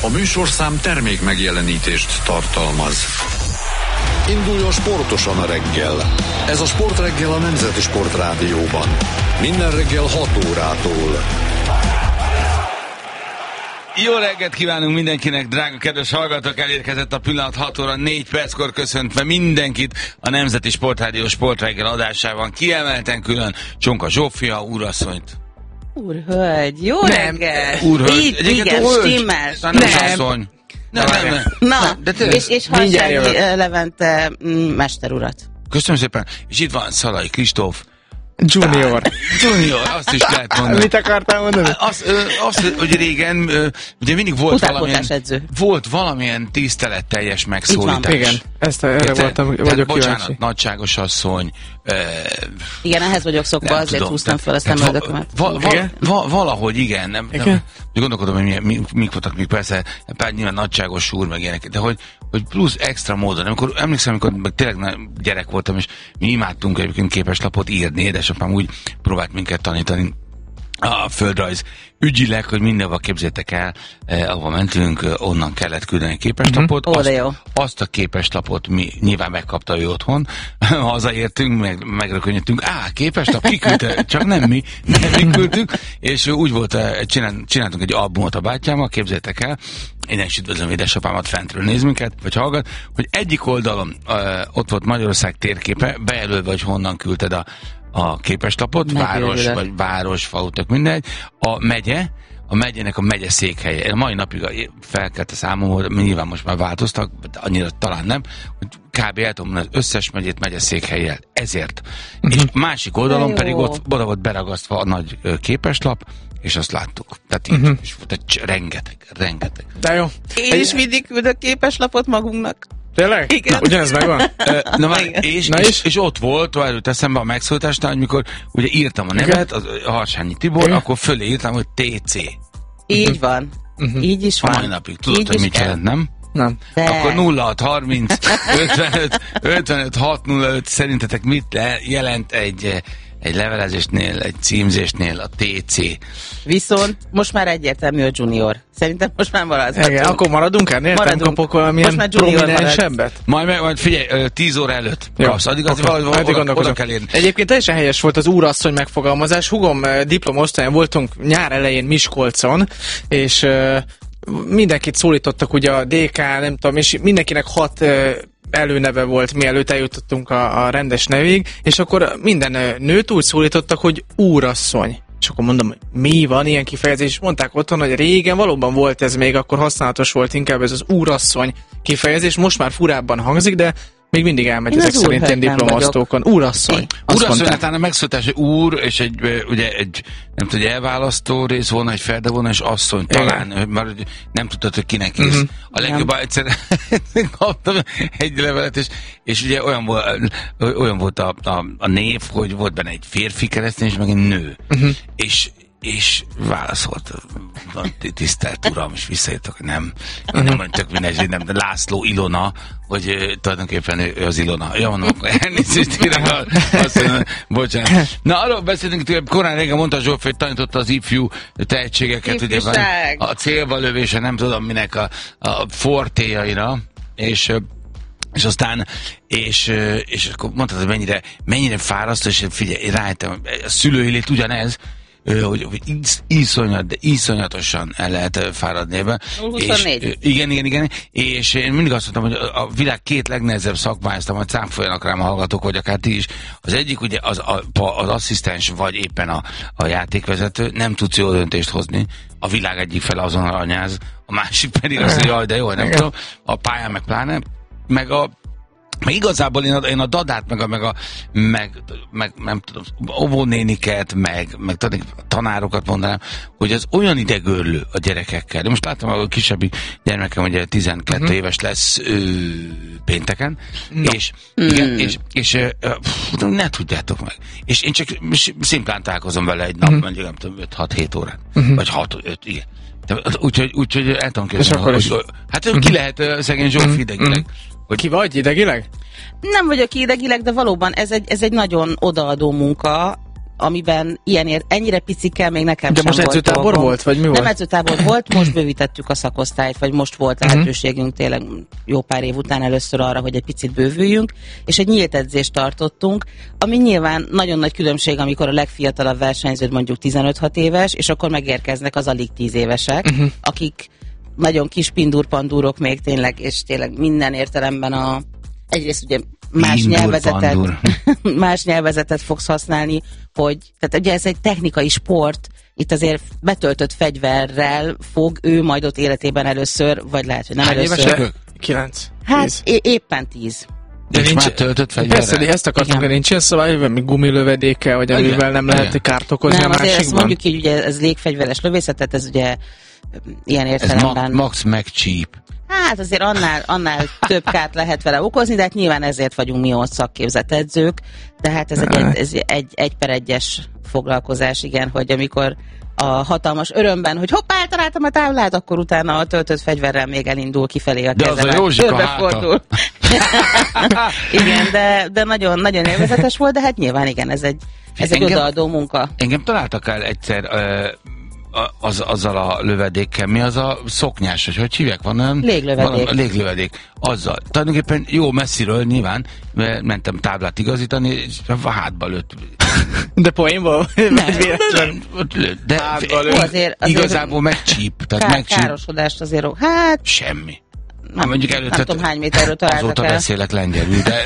A műsorszám termék megjelenítést tartalmaz. Induljon sportosan a reggel. Ez a Sportreggel a Nemzeti Sportrádióban. Minden reggel 6 órától. Jó reggelt kívánunk mindenkinek, drága kedves hallgatók, elérkezett a pillanat 6 óra 4 perckor, köszöntve mindenkit a Nemzeti Sportrádió Sportreggel adásában. Kiemelten külön Csonka Zsófia úrasszonyt. Úrhölgy, jó reggel! Úrhölgy, igen, stimmel. Nem. Na, és Harsányi Levente mesterurat. Köszönöm szépen, és itt van Szalai Kristóf. Junior, azt is lehet mondani. Mit akartál mondani? Azt, hogy régen ugye mindig volt valamilyen tiszteletteljes megszólítás. Igen, erre vagyok bocsánat, nagyságos asszony. Igen, ehhez vagyok szokva, azért húztam fel a szemöldökömet. Valahogy igen. Nem gondolkodom, hogy mik voltak még, persze, nyilván nagyságos úr, meg ilyenek, de hogy plusz extra módon. Emlékszem, amikor tényleg gyerek voltam, és mi imádtunk egyébként képeslapot írni, édesapám úgy próbált minket tanítani a földrajz ügyileg, hogy mindenhol képzeljétek el, ahova mentünk, onnan kellett küldeni képeslapot. Azt a képeslapot mi nyilván megkapta ő otthon, hazaértünk, megrökönyödtünk, képeslap, kiküldte, csak nem mi küldtünk, és úgy volt, csináltunk egy albumot a bátyámmal, képzeljétek el, én is üdvözlöm édesapámat, fentről néz minket, vagy hallgat, hogy egyik oldalon ott volt Magyarország térképe, bejelölve, hogy honnan küldted a képeslapot, város, falu, tök mindegy. A megyének a megye székhelye. A mai napig felkelt a számomra, nyilván most már változtak, de annyira talán nem, hogy kb. El tudom mondani, az összes megyét megye székhellyel. Ezért. És másik oldalon pedig oda volt beragasztva a nagy képeslap, és azt láttuk. Tehát így is volt rengeteg. De jó. Én is mindig küldök képeslapot magunknak. Tényleg? Igen. Ugyanez megvan? És ott volt, előtt eszembe a megszólításnál, hogy mikor ugye írtam a nevet, a Harsányi Tibor, akkor fölé írtam, hogy TC. Így van. Így is van. A mai napig. Tudod, hogy mit jelent, nem? Nem. De. Akkor 0630 55 605 szerintetek mit jelent egy levelezésnél, egy címzésnél a TC. Viszont most már egyértelmű a Junior. Szerintem most már maradhatunk. Igen, akkor maradunk ennél? Nem kapok valamilyen prominensebbet? Majd figyelj, 10 óra előtt. Kapsz, addig oda kell érni. Egyébként teljesen helyes volt az úrasszony megfogalmazás. Hugom diplomosztályon voltunk nyár elején Miskolcon, és mindenkit szólítottak ugye a DK, nem tudom, és mindenkinek 6 előneve volt, mielőtt eljutottunk a rendes nevig, és akkor minden nőt úgy szólítottak, hogy úrasszony. És akkor mondom, hogy mi van ilyen kifejezés, és mondták otthon, hogy régen valóban volt ez még, akkor használatos volt inkább ez az úrasszony kifejezés, most már furábban hangzik, de még mindig elmegy ezek szerint ilyen diplomosztókon. Úrasszony. Úrasszony, hát a megszólítás, hogy úr, és egy nem tudom, elválasztó rész volna, egy ferde volna, és asszony talán, mert nem tudtad, hogy kinek kész. A legjobb egyszer kaptam egy levelet, és ugye olyan volt a név, hogy volt benne egy férfi keresztény, és meg egy nő. És válaszolt, tisztelt uram, és visszajöttek, hogy nem mondtak mindegy, nem, de László Ilona, hogy tulajdonképpen ő az Ilona. Ja, mondom, akkor elnézést írem, azt mondom, bocsánat. Na, arról beszéltünk, hogy korán régen mondta Zsófi, hogy tanította az ifjú tehetségeket, ugye van a célba lövése, nem tudom minek a fortéjaira, és aztán, és akkor mondtad, hogy mennyire fárasztó, és figyelj, rájöttem, a szülői lét ugyanez, hogy iszonyatosan el lehet fáradni ebben. 24. Igen. És én mindig azt mondtam, hogy a világ 2 legnehezebb szakmája, ezt majd számfoljanak rám a hallgatók, vagy akár ti is. Az egyik ugye az asszisztens, vagy éppen a játékvezető, nem tudsz jó döntést hozni. A világ egyik fele azon anyáz, a másik pedig az, hogy jaj, de jó, nem tudom. A pályán meg pláne, meg igazából én a dadát, meg nem tudom, óvónéniket, meg tanárokat mondanám, hogy az olyan idegörlő a gyerekekkel. De most láttam, a kisebbi gyermekem ugye 12 éves lesz pénteken, és ne tudjátok meg. És én csak szimplán találkozom vele egy nap, mondjuk nem tudom, 5-6-7 órát. Vagy 6-5, igen. Úgyhogy el tudom képzelni. Hát ki lehet szegény Zsófi idegileg. Ki vagy idegileg? Nem vagyok idegileg, de valóban ez egy nagyon odaadó munka, amiben ennyire picikkel még nekem de sem most volt edzőtábor dolgom. volt, vagy mi volt? Nem edzőtábor volt, most bővítettük a szakosztályt, vagy most volt lehetőségünk tényleg jó pár év után először arra, hogy egy picit bővüljünk, és egy nyílt edzést tartottunk, ami nyilván nagyon nagy különbség, amikor a legfiatalabb versenyződ mondjuk 15-6 éves, és akkor megérkeznek az alig 10 évesek, akik nagyon kis pindurpandúrok még tényleg, és tényleg minden értelemben egyrészt ugye más nyelvezetet fogsz használni, tehát ugye ez egy technikai sport, itt azért betöltött fegyverrel fog ő majd ott életében először, vagy lehet, hogy nem Hány először. évesek ők? 9. Hát éppen 10. De nincs már töltött fegyverrel? Persze, de ezt akartam, hogy nincs ilyen szabály, hogy gumilövedéke, vagy amivel nem lehet kárt okozni nem, a másikban. azért ezt mondjuk így, ugye ez légfegyveres lövészet, ez ugye ilyen értelemben. Ez max megcsíp. Hát azért annál több kárt lehet vele okozni, de hát nyilván ezért vagyunk mi ott szakképzett edzők, de hát ez egy per egyes foglalkozás, igen, hogy amikor a hatalmas örömben, hogy hoppá, eltaláltam a táblát, akkor utána a töltött fegyverrel még elindul kifelé a kezem. De az a Józsika háta. Igen, de nagyon, nagyon élvezetes volt, de hát nyilván igen, ez egy odaadó munka. Engem találtak el egyszer azzal a lövedékkel. Mi az a szoknyás, hogy hívják? Van olyan? Léglövedék. Léglövedék. Azzal. Tulajdonképpen jó messziről nyilván, mentem táblát igazítani, és a hátba lőtt. De poénból? De azért igazából megcsíp. Károsodást azért, hát... Semmi. Nem tudom hány méterről találtak azóta beszélek lengyelül, de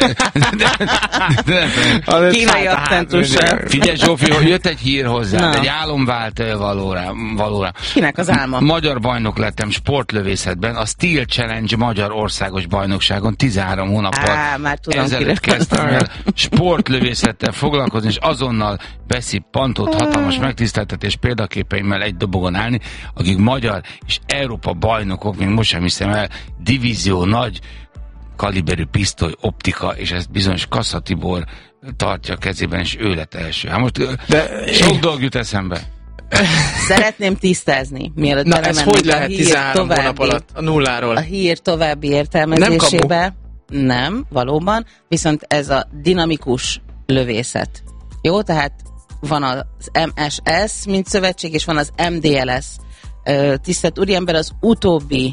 kínai akcentussal. Figyelj, Zsófi, hogy jött egy hír hozzá, egy álom vált valóra. Kinek az álma? Magyar bajnok lettem sportlövészetben, a Steel Challenge magyar országos bajnokságon 13 hónappal ezelőtt kezdtem el sportlövészettel foglalkozni, és azonnal beszippantott hatalmas megtiszteltetés példaképeimmel egy dobogon állni, akik magyar és Európa bajnokok, még most sem hiszem el, divízió nagy kaliberű pisztoly, optika, és ezt bizonyos Kassa Tibor tartja a kezében, és ő lett első. Hát most sok dolg jut eszembe. Szeretném tisztázni, mielőtt ez hogy lehet 13 hónap alatt a nulláról? A hír további értelmezésébe. Nem, valóban, viszont ez a dinamikus lövészet. Jó, tehát van az MSS, mint szövetség, és van az MDLS. Tisztelt úriember, az utóbbi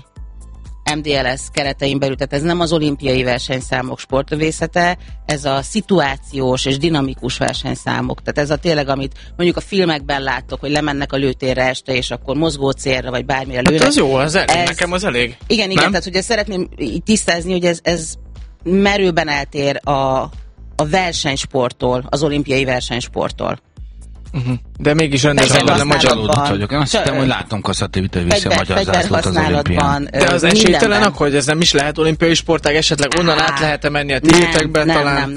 MDLS keretein belül, tehát ez nem az olimpiai versenyszámok sportlövészete, ez a szituációs és dinamikus versenyszámok. Tehát ez a tényleg, amit mondjuk a filmekben láttok, hogy lemennek a lőtérre este, és akkor mozgó célra, vagy bármire lőnek. Hát az jó, az elég, nekem az elég. Igen, tehát ugye szeretném tisztázni, hogy ez merőben eltér a versenysporttól, az olimpiai versenysporttól. De mégis rendesen vele magyarodott vagyok. Én azt hittem, hogy látom Kassa Tibit, hogy viszi a magyar zászlót az olimpián. De az esélytelen akkor, hogy ez nem is lehet olimpiai sportág, esetleg onnan át lehet-e menni a tiétekbe talán?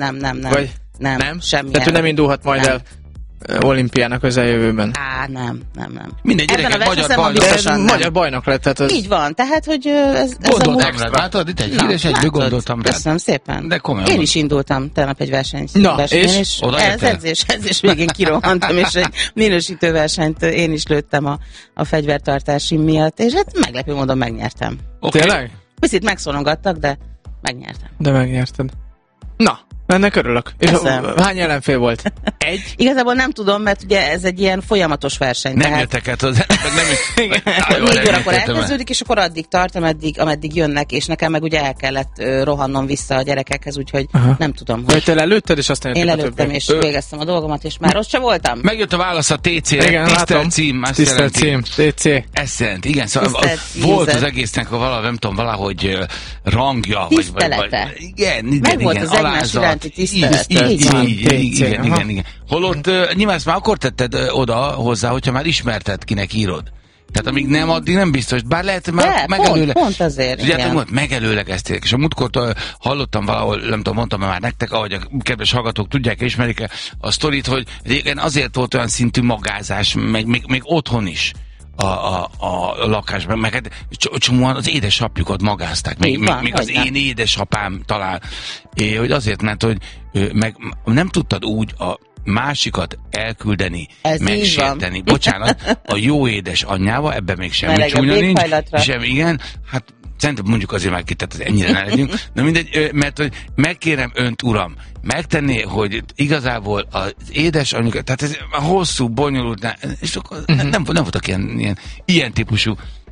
Nem, semmi. Tehát ő nem indulhat majd el olimpiának közeljövőben. Nem. Mindegy, gyerekek, magyar bajnok lett. Tehát az... Így van, tehát, hogy ez gondoltam rá, látod? Itt egy hír, és egyből gondoltam rá. Köszönöm szépen. De komolyan. Én is indultam tegnap egy versenyt. És edzés végén kirohantam, és egy minősítő versenyt én is lőttem a fegyvertartási miatt, és hát meglepő módon megnyertem. Tényleg? Picit megszólongattak, de megnyertem. De megnyerted. Na, ennek örülök. És hány ellenfél volt? Egy? Igazából nem tudom, mert ugye ez egy ilyen folyamatos verseny. Nem jöttek át az nem 4 órakor elkezdődik, és akkor addig tart, ameddig jönnek, és nekem meg ugye el kellett rohannom vissza a gyerekekhez, úgyhogy nem tudom. Hogy te lelőtted, és aztán én lelőttem, és végeztem a dolgomat, és már ott sem voltam. Megjött a válasz a TC-re. Tisztelt cím. Tisztelt cím. TC. Ezt jelenti, igen. Szóval volt az egésznek valahogy rangja. Tisztelete. Igen. Megvolt az egymás iránti tisztelet. Igen. Holott nyilván ezt már akkor tetted oda hozzá, hogyha már ismerted, kinek írod. Tehát amíg nem, addig nem biztos. Bár lehet, már pont azért. Ugye, megelőlegezték. És a múltkor hallottam valahol, nem tudom, mondtam már nektek, ahogy a kedves hallgatók tudják, ismerik a sztorit, hogy régen azért volt olyan szintű magázás, még otthon is. A lakásban, meg hát csomóan az édesapjukat magázták, még az én édesapám talán, hogy azért, mert hogy meg nem tudtad úgy a másikat elküldeni, megsérteni. Bocsánat, a jó édes anyjával, ebben még semmi csúnya nincs. Igen, hát Szerintem mondjuk azért már tehát ennyire ne legyünk. De mindegy, mert hogy megkérem önt, uram, megtenni, hogy igazából az édesanyjuk, tehát ez hosszú, bonyolult, és akkor nem voltak ilyen típusú.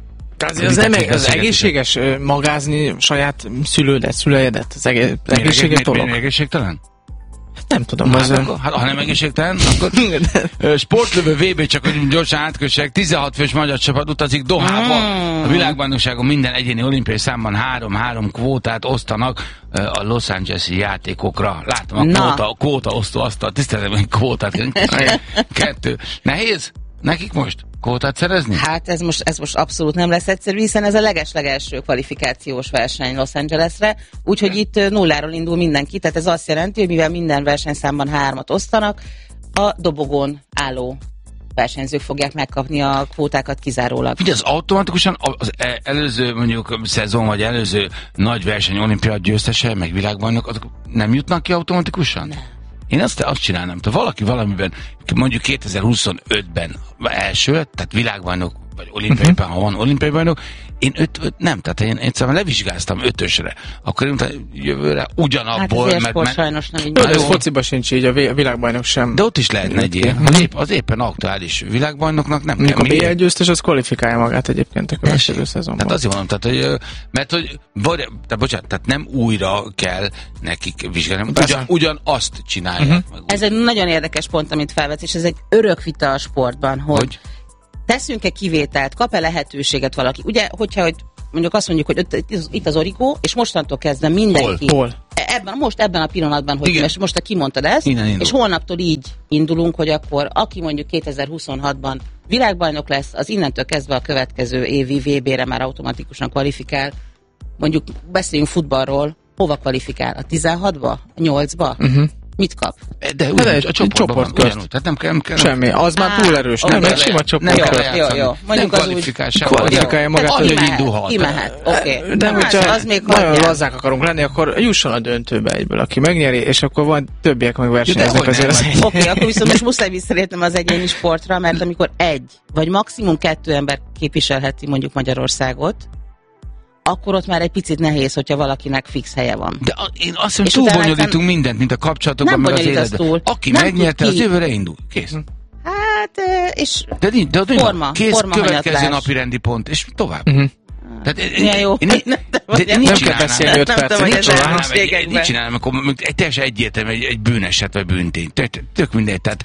Az egészséges magázni saját szülőjedet? Az egészséges dolog? Egészségtelen? Nem tudom. Ha nem egészségtelen, akkor sportlövő VB, csak hogy gyorsan átkössek, 16 fős magyar csapat utazik Dohába. A világbajnokságon minden egyéni olimpiai számban 3 kvótát osztanak a Los Angeles-i játékokra. Látom a kvóta osztó asztal, tisztelem, hogy kvótát. 2. Nehéz? Nekik most kvótát szerezni? Hát ez most abszolút nem lesz egyszerű, hiszen ez a legeslegelső kvalifikációs verseny Los Angelesre, úgyhogy itt 0-ról indul mindenki, tehát ez azt jelenti, hogy mivel minden versenyszámban 3-at osztanak, a dobogón álló versenyzők fogják megkapni a kvótákat kizárólag. Ugye az automatikusan az előző mondjuk szezon, vagy előző nagy verseny olimpia győztese, meg világbajnok, azok nem jutnak ki automatikusan? Nem. Én azt csinálnám, ha valaki valamiben, mondjuk 2025-ben első, tehát világbajnok, vagy olimpiai, ha van olimpiai bajnok, én 5 nem, tehát én egyszerűen levizsgáztam 5-ösre, akkor én jövőre ugyanabból, hát mert sajnos nem így. Ez fociba sincs így, a világbajnok sem. De ott is lehetne egy ilyen. Az éppen aktuális világbajnoknak nem kell. A BL győztes, az kvalifikálja magát egyébként a következő szezonban. Tehát azért mondom, tehát, hogy, mert hogy tehát nem újra kell nekik vizsgálni, ugyanazt csinálják. Ez egy nagyon érdekes pont, amit felvetsz, és ez egy örök vita a sportban, hogy teszünk-e kivételt, kap-e lehetőséget valaki? Ugye, hogyha mondjuk azt mondjuk, hogy itt az origó, és mostantól kezdve mindenki. Hol? Ebben a pillanatban, hogy most kimondtad ezt, és holnaptól így indulunk, hogy akkor aki mondjuk 2026-ban világbajnok lesz, az innentől kezdve a következő évi VB-re már automatikusan kvalifikál. Mondjuk beszéljünk futballról, hova kvalifikál? A 16-ba? A 8-ba? Mit kap? De a csoport közt. Tehát nem kell. Semmi, az már túl erős. Nem egy sima csoport. Jó. Nem kvalifikálja magát, hogy indulhat. Kimehet, oké. De hogyha nagyon lazzák akarunk lenni, akkor jusson a döntőbe egyből, aki megnyeri, és akkor van többiek meg versenyeznek azért. Oké, akkor viszont most muszáj visszalépnem az egyéni sportra, mert amikor 1 vagy maximum 2 ember képviselheti mondjuk Magyarországot, akkor ott már egy picit nehéz, hogyha valakinek fix helye van. De én azt hiszem, túl bonyolítunk mindent, mint a kapcsolatokban, meg az életben. Aki megnyerte, az jövőre indul. Kész. Hát, és de forma következő napi rendi pont, és tovább. Tehát, jó. Nem kell beszélni 5 percet. Mit csinálom, akkor teljesen egyértelmű egy bűneset vagy bűntény. Tök mindegy. Tehát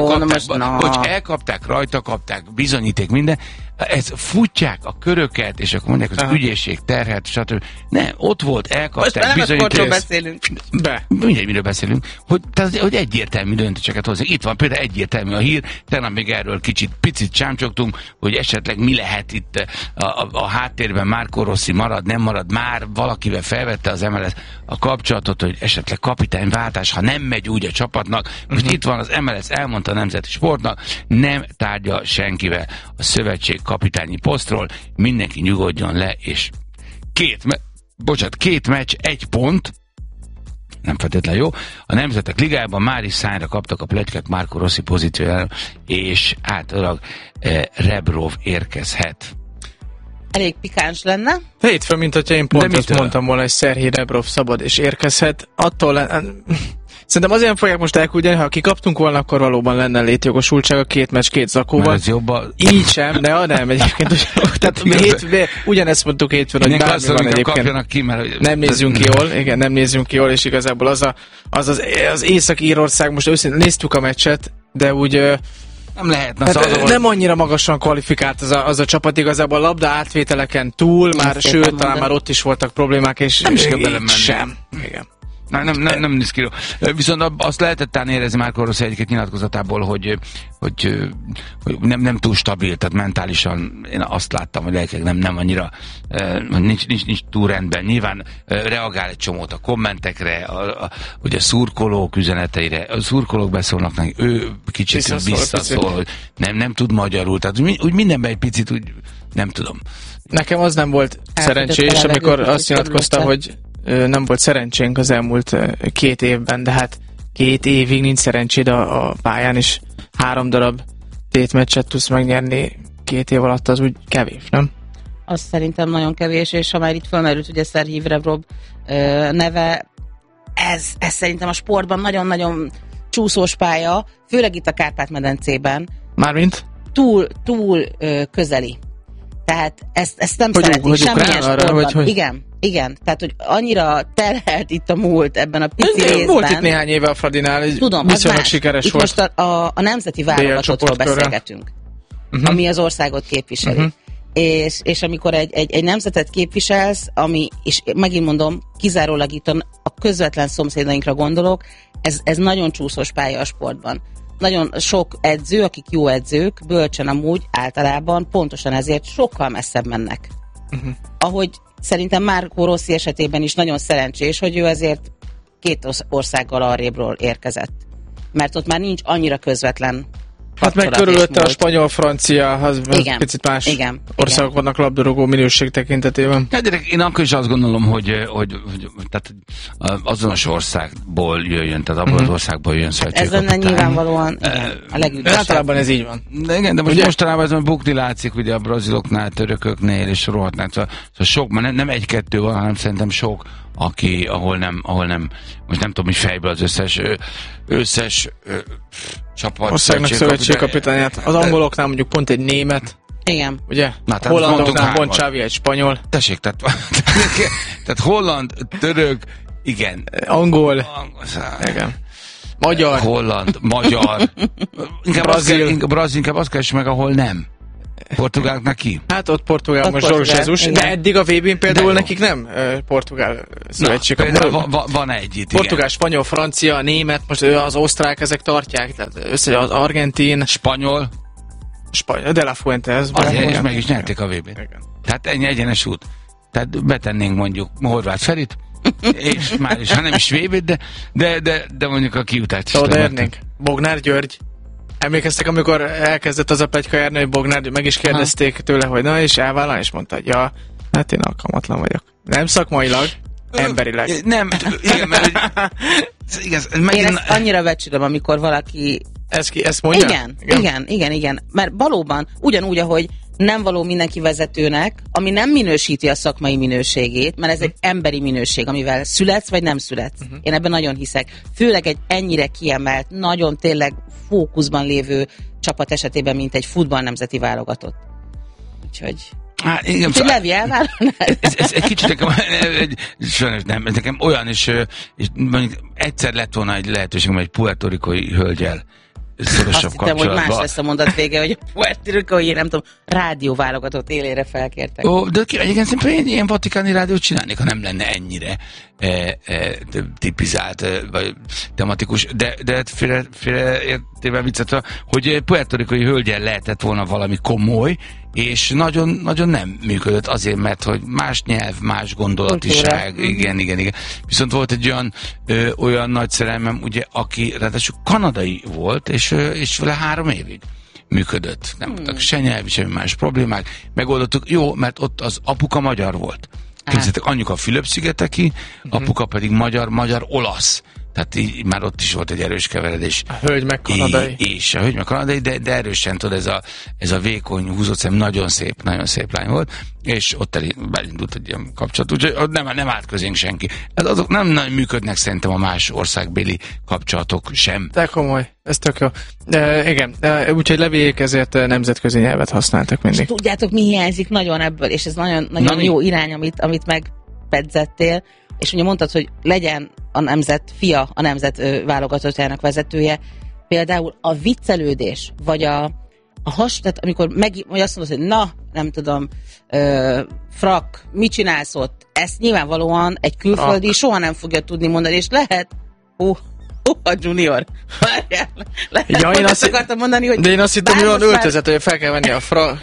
elkapták, rajta kapták, bizonyíték minden. Ez futják a köröket, és akkor mondják, az ügyészség terhet, stb. Nem, ott volt, elkapták, bizonyíték. Most már nem a sportról beszélünk. Mindegy, miről beszélünk. Hogy egyértelmű döntéseket hozzák. Itt van például egyértelmű a hír, tegnap még erről picit csámcsogtunk, hogy esetleg mi lehet itt a háttérben, Marco Rossi marad, nem marad, már valakivel felvette az MLS a kapcsolatot, hogy esetleg kapitányváltás, ha nem megy úgy a csapatnak. Most itt van az MLS, elmondta a Nemzeti Sportnak, nem tárgyal senkivel a szövetség kapitányi posztról, mindenki nyugodjon le, és 2 meccs, 1 pont, nem feltétlenül jó. A Nemzetek Ligájában már is szányra kaptak a pletykák Marco Rossi pozíciójára, és általában Rebrov érkezhet. Elég pikáns lenne. Hétfőn, mint hogyha én pont azt mondtam volna, hogy Szerhij Rebrov szabad és érkezhet. Szerintem azért fogják most elküldeni, ha kikaptunk volna, akkor valóban lenne létjogosultság a 2 meccs 2 zakóban. Így sem, de nem egyébként. Tehát ugyanezt mondtuk hétfőn, hogy bármi van egyébként. Ki, mert nem nézzünk ki jól, és igazából az Észak-Írország, most őszintén néztük a meccset, de úgy nem lehetne. Nem annyira magasan kvalifikált az a csapat, igazából a labda átvételeken túl, sőt, talán már ott is voltak problémák, és nem is kell belemenni. Sem. Igen. Nem néz ki. Viszont azt lehetett tán érezni Marco Rossi egyiket nyilatkozatából, hogy nem túl stabil, tehát mentálisan én azt láttam, hogy lelkileg nem annyira, nincs túl rendben. Nyilván reagál egy csomót a kommentekre, ugye a szurkolók üzeneteire, a szurkolók beszólnak neki, ő kicsit visszaszól, hogy nem tud magyarul, tehát úgy mindenben egy picit úgy nem tudom. Nekem az nem volt szerencsés, amikor azt nyilatkozta, hogy nem volt szerencsénk az elmúlt 2 évben, de hát 2 évig nincs szerencséd a pályán, és 3 darab tétmeccset tudsz megnyerni 2 év alatt, az úgy kevés, nem? az szerintem nagyon kevés, és ha már itt felmerült ugye Serhij Rebrov neve, ez szerintem a sportban nagyon-nagyon csúszós pálya, főleg itt a Kárpát-medencében. Mármint? Túl közeli. Tehát ezt nem szeretik semmilyen sportban. Igen. Tehát, hogy annyira terhelt itt a múlt ebben a pici részben. Volt itt néhány éve a Fradinál, tudom, viszonylag sikeres itt volt. Most a nemzeti válogatottról beszélgetünk, ami az országot képviseli. És amikor egy nemzetet képviselsz, és megint mondom, kizárólag itt a közvetlen szomszédainkra gondolok, ez nagyon csúszós pálya a sportban. Nagyon sok edző, akik jó edzők, bölcsen amúgy általában pontosan ezért sokkal messzebb mennek. Ahogy szerintem Marco Rossi esetében is nagyon szerencsés, hogy ő ezért 2 országgal arrébről érkezett. Mert ott már nincs annyira közvetlen hát meg körülötte a spanyol-francia, az picit más országok vannak labdarúgó minőség tekintetében. Hát gyerek, én akkor is azt gondolom, hogy tehát azonos országból jöjjön, tehát abból az országból jön szövetségkapitány. Ez nyilvánvalóan a legügyesebb. Általában ez így van. Igen, de most mostanában ez bukni látszik ugye a braziloknál, törököknél és rohadtnál. Szóval sok, nem 1-2 van, hanem szerintem sok, ahol nem, most nem tudom, hogy fejből az összes csapat. Országnak szövetségkapitányát. Az angoloknál mondjuk pont egy német. Igen. Ugye? A hollandoknál pont Xavi egy spanyol. Tessék, tehát holland, török, igen. Angol. Igen. Magyar. Holland, magyar. Inkább azt keres meg, ahol nem. Portugáloknak ki? Hát ott Portugál most Jorge Jesus, de eddig a VB-n például nekik nem Portugál szövetség. Van egy itt, Portugál, igen. Spanyol, francia, német, most az osztrák, ezek tartják, tehát az argentin. Spanyol, De La Fuente, ez. Azért meg is nyerték a VB-n. Tehát ennyi egyenes út. Tehát betennénk mondjuk Horváth Ferit, és már is, ha nem is VB-t, de mondjuk a kiutást is. Odaérnénk. Bognár György. Emlékeztek, amikor elkezdett az a pletyka járni, hogy Bognár, meg is kérdezték tőle, hogy na, és elvállalni, és mondta, hogy ja, hát én alkalmatlan vagyok. Nem szakmailag, emberileg. Nem, igen, mert én ezt annyira becsülöm, amikor valaki... Ezt mondja? Igen. Mert valóban ugyanúgy, ahogy nem való mindenki vezetőnek, ami nem minősíti a szakmai minőségét, mert ez egy emberi minőség, amivel születsz, vagy nem születsz. Én ebben nagyon hiszek. Főleg egy ennyire kiemelt, nagyon tényleg fókuszban lévő csapat esetében, mint egy futballnemzeti válogatott. Úgyhogy... Hát, igen, úgyhogy Levi, elvállalnál? Ez egy kicsit nekem, sajnos nem, ez nekem olyan is, és mondjuk egyszer lett volna egy lehetőségem egy puertoricói hölgyel szorosabb kapcsolatban. Azt hittem, hogy más lesz a mondat vége, hogy a puertoricói, nem tudom, rádióválogatott élére felkértek. De egyébként szerintem én ilyen vatikáni rádiót csinálnék, ha nem lenne ennyire tipizált, vagy tematikus, de félreértével viccetve, hogy puertoricói hölgyel lehetett volna valami komoly, és nagyon, nagyon nem működött azért, mert hogy más nyelv, más gondolatiság, igen. Viszont volt egy olyan nagy szerelmem, ugye, aki ráadásul kanadai volt, és vele 3 évig működött. Nem voltak se nyelvi, semmi más problémák. Megoldottuk, jó, mert ott az apuka magyar volt. Képzeljétek, anyuka Fülöp-szigeteki, apuka pedig magyar-olasz. Tehát így már ott is volt egy erős keveredés. A hölgy meg kanadai. És a hölgy meg kanadai, de erősen tudod, ez a vékony, húzott szem, nagyon szép lány volt, és ott elindult egy ilyen kapcsolat, úgyhogy nem állt közénk senki. Azok nem nagyon működnek szerintem a más országbéli kapcsolatok sem. De komoly, ez tök jó. Igen, úgyhogy Leviék ezért nemzetközi nyelvet használtak mindig. És tudjátok, mi hiányzik nagyon ebből, és ez nagyon jó irány, amit megpedzettél, és ugye mondtad, hogy legyen a nemzet fia, a nemzet válogatottjának vezetője, például a viccelődés, vagy tehát amikor vagy azt mondod, hogy na, nem tudom, frak, mit csinálsz ott? Ezt nyilvánvalóan egy külföldi soha nem fogja tudni mondani, és lehet, a junior. Ja, én azt akartam mondani, hogy... De én azt hittem, hogy olyan öltözet, hogy fel kell venni a frak.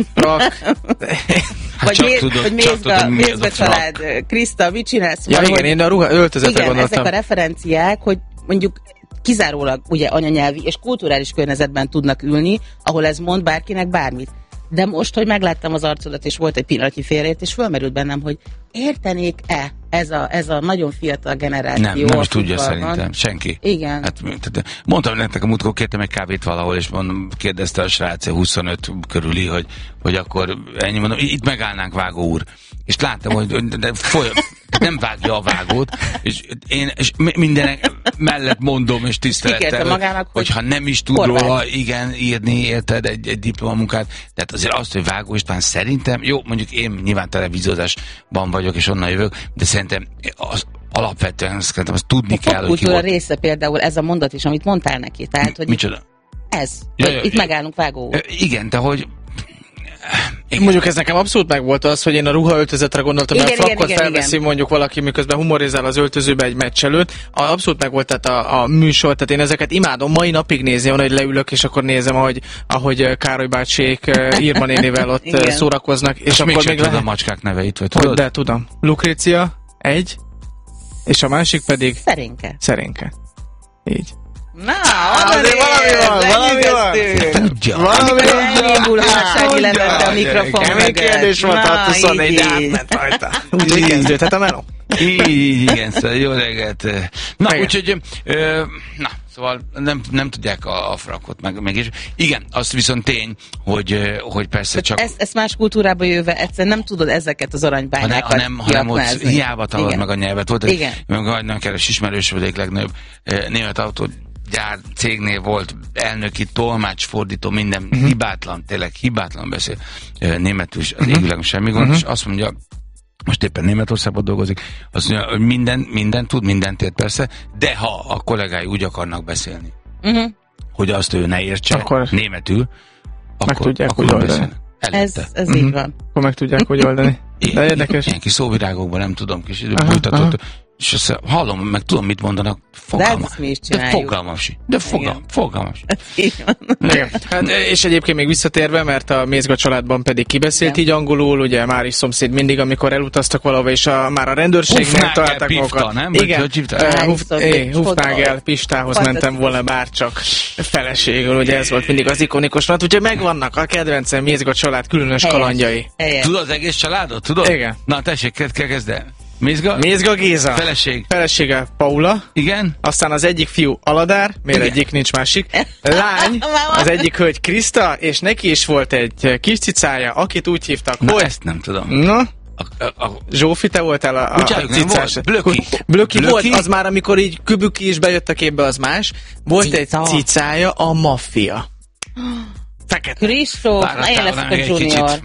Vagy mézbe család, Kriszta, mit csinálsz? Ja, igen, én a öltözetre gondoltam. Ezek a referenciák, hogy mondjuk kizárólag ugye anyanyelvi és kulturális környezetben tudnak ülni, ahol ez mond bárkinek bármit. De most, hogy megláttam az arcodat, és volt egy pillanatnyi félreértés, és fölmerült bennem, hogy értenék-e ez a nagyon fiatal generáció? Nem is tudja szerintem, senki. Igen. Hát, mondtam nektek a múltkor, kértem egy kávét valahol, és kérdezte a srác 25 körüli, hogy akkor ennyi, mondom, itt megállnánk, vágó úr. És láttam, hogy nem vágja a vágót, és én mindenek mellett mondom, és tisztelettel, hogyha nem is tud róla, igen, írni, érted, egy diplomamunkát, tehát azért azt, hogy Vágó István szerintem, jó, mondjuk én nyilván televíziózásban vagyok, és onnan jövök, de szerintem alapvetően azt tudni kell, hogy ki volt. Része például ez a mondat is, amit mondtál neki, tehát, hogy micsoda? Itt megállunk, Vágó úr. Igen, de hogy igen. Mondjuk ez nekem abszolút megvolt az, hogy én a ruhaöltözetre gondoltam, mert frakkot felveszi mondjuk valaki, miközben humorizál az öltözőbe egy meccs előtt. Abszolút megvolt tehát a műsor, tehát én ezeket imádom mai napig nézni, hogy leülök, és akkor nézem, ahogy Károly bácsék Irma nénivel ott szórakoznak. És akkor még a macskák neveit, vagy tudod? De tudom. Lukrécia, és a másik pedig Szerénke. Így. Na, valami van. Tudja. Elindulhatság, illetve a mikrofon mögött. Kérdés volt, 24 átment rajta. Úgy kezdődhet a meló. Így, igen, szóval jó reggelt. Na, úgyhogy, szóval nem tudják a frakot meg is. Igen, az viszont tény, hogy persze csak... Ezt más kultúrába jöve egyszerűen nem tudod ezeket az aranybányákat hanem ott hiába talad meg a nyelvet. Volt egy nagyon keres ismerős, vagy egy legnagyobb német autógyár cégnél volt elnöki tolmács, fordító, minden hibátlan, tényleg hibátlan beszél németül, az égvilágon semmi gond, és azt mondja, most éppen Németországban dolgozik, azt mondja, hogy minden tud, mindent ért persze, de ha a kollégái úgy akarnak beszélni, hogy azt ő ne értse akkor németül, meg tudják, hogy oldani. Ez így van. Akkor meg tudják, hogy oldani. De érdekes. Ilyen kis szóvirágokban nem tudom, kis bújtatott. És azt hallom, meg tudom, mit mondanak. Fogalmam si. De fogalmam si. Hát, és egyébként még visszatérve, mert a Mézga családban pedig kibeszélt így angolul, ugye már is szomszéd mindig, amikor elutaztak valahova, és már a rendőrségnél találták magukat. Igen, Hufnagel Pistához mentem volna bárcsak feleségül, ugye ez volt mindig az ikonikus vonat, úgyhogy megvannak a kedvencem Mézga család különös kalandjai. Tudod az egész családot? Tudod? Igen. Na tessék, kezd el. Mézga Géza. Felesége Paula. Igen. Aztán az egyik fiú Aladár, miért egyik, nincs másik. Lány, az egyik hölgy Kriszta, és neki is volt egy kis cicája, akit úgy hívtak, hogy... ezt nem tudom. Na? Zsófi, te voltál a cicás. Blöki volt, az már amikor így Kübüki is bejött a képbe, az más. Volt egy cicája, a Maffia. Fekete. Kristóf, én leszek a junior.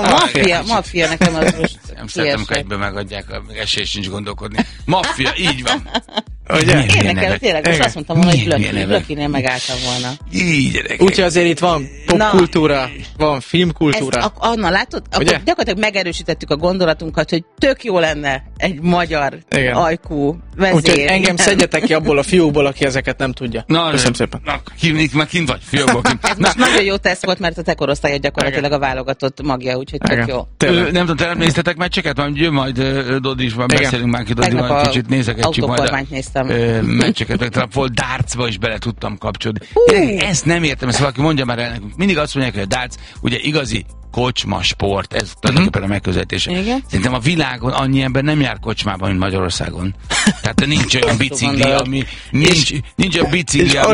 A maffia nekem az most nem szeretem, hogy egyből megadják, esély sincs gondolkodni. Maffia, így van. Érdekel, tényleg, most azt mondtam volna, hogy Blökinél megálltam volna. Így, gyerekek. Úgyhogy azért itt van popkultúra, van filmkultúra. Anna, látod? Akkor gyakorlatilag megerősítettük a gondolatunkat, hogy tök jó lenne egy magyar ajkú vezér. Úgyhogy engem szedjetek ki abból a fiúból, aki ezeket nem tudja. Köszönöm szépen. Már kint vagy, fiúból kint. Ez most nagyon jó teszt volt, mert a te korosztályod gyakorlatilag a válogatott magja, úgyhogy tök jó. Nem tudom, te nem néztétek meccseket? Majd Dodi is, beszélünk már ki Dodival, kicsit nézegetjük majd a meccseket, meg talán volt dartsba is bele tudtam kapcsolni. Ezt nem értem, ezt valaki mondja már el nekünk. Mindig azt mondják, hogy a darts ugye igazi kocsma sport, ez tulajdonképpen a megközelítése. Szerintem a világon annyi ember nem jár kocsmában, mint Magyarországon. Tehát nincs olyan bicikli, ami nincs olyan bicikli, ami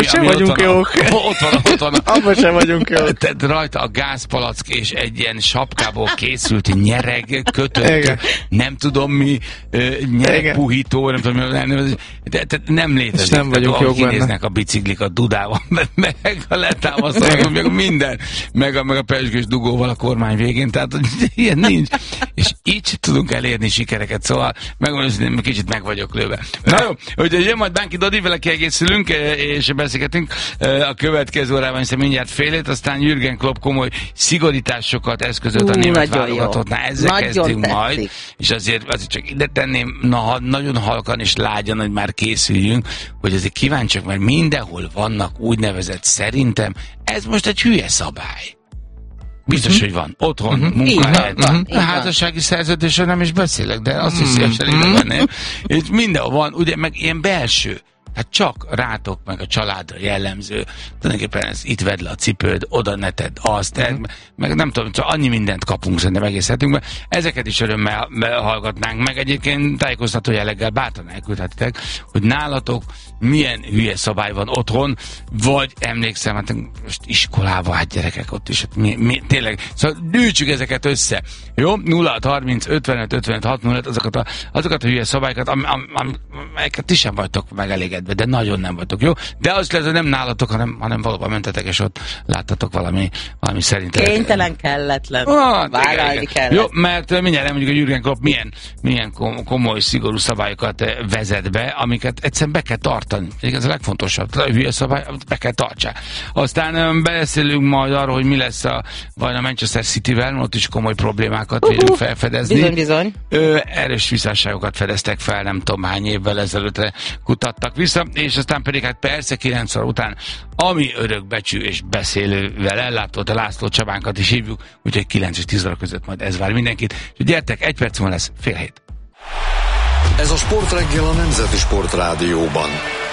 ott van. Abban sem vagyunk jók. Tehát rajta a gázpalack és egy ilyen sapkából készült nyereg, kötött, nem tudom mi, nyeregpuhító, nem tudom mi, de nem létezik. Nem vagyunk jók benne. Kinéznek a biciklik a dudával, meg a letámasztanak, meg minden, meg a pezsgős dugóval a kormány végén, tehát ilyen nincs. És így tudunk elérni sikereket, szóval megmondom, kicsit meg vagyok lőve. Na jó, hogy jön majd Bánki Dodi, vele kiegészülünk, és beszélgetünk a következő órában, hiszen mindjárt félét, aztán Jürgen Klopp komoly szigorításokat eszközölt a német válogatottnál. Ezzel kezdünk majd, és azért csak ide tenném, nagyon halkan és lágyan, hogy már készüljünk, hogy azért kíváncsiak, mert mindenhol vannak úgynevezett, szerintem, ez most egy hülye szabály. Biztos, hogy van. Otthon, munkahelyen. A házassági szerződésről nem is beszélek, de azt is szívesen ide venném. És mindenhol van, ugye, meg ilyen belső. Hát csak rátok meg a családra jellemző. Tulajdonképpen ez itt vedd le a cipőd, oda ne tedd azt, meg nem tudom, csak annyi mindent kapunk szerintem egész hetünkben. Ezeket is örömmel hallgatnánk meg. Egyébként tájékoztató jelleggel bátran elküldhetitek, hogy nálatok milyen hülye szabály van otthon, vagy emlékszem, hát most iskolába, hát gyerekek ott is, hát tényleg, szóval gyűjtsük ezeket össze. Jó? 0630 55 55 60, azokat a hülye szabályokat, amelyeket ti sem vagytok megelégedve, de nagyon nem vagytok, jó? De az lehet, hogy nem nálatok, hanem valóban mentetek, és ott láttatok valami szerint. Kénytelen, kelletlen. Vállalni kellett. Jó, mert mindjárt mondjuk, hogy Jürgen Klopp milyen komoly, szigorú szabályokat vezet be, amiket egyszerűen be kell tartani. Ez a legfontosabb. A hülye szabály, be kell tartsák. Aztán beszélünk majd arról, hogy mi lesz a Manchester City-vel, ott is komoly problémákat vélünk felfedezni. Bizony. Erős visszásságokat fedeztek fel, nem tudom hány évvel ezelőttre kutattak vissza, és aztán pedig hát persze 9 óra után, ami örökbecsű és beszélővel ellátott, a László Csabánkat is hívjuk, úgyhogy 9 és 10 óra között majd ez vár mindenkit. És gyertek, 1 perc múlva lesz 6:30. Ez a Sportreggel a Nemzeti Sportrádióban.